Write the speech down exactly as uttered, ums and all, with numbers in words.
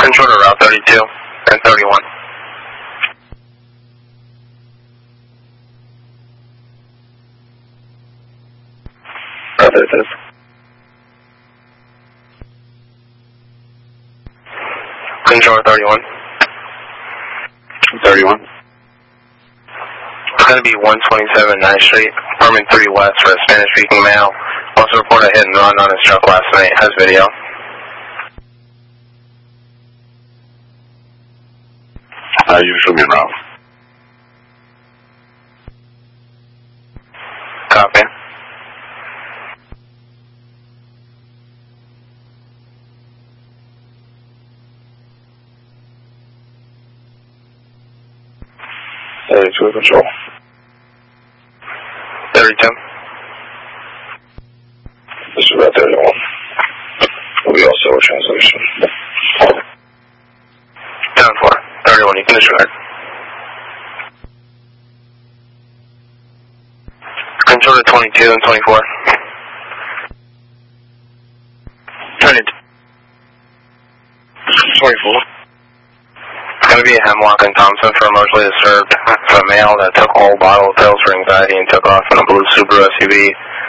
Control to Route thirty-two and thirty-one. Route thirty-two. Control thirty-one. thirty-one. It's going to be one twenty-seven ninth Street, apartment three West for a Spanish-speaking male. Also report a hit and run on his truck last night. Has video. Uh, you show me en route. Copy. thirty-two control. thirty-two. This is Route thirty-one. We also have a translation. Down four. thirty-one, you can disregard. Control to twenty-two and twenty-four. twenty-two. twenty-four. It's going to be a Hemlock and Thompson for emotionally disturbed. It's a male that took a whole bottle of pills for anxiety and took off in a blue Subaru S U V.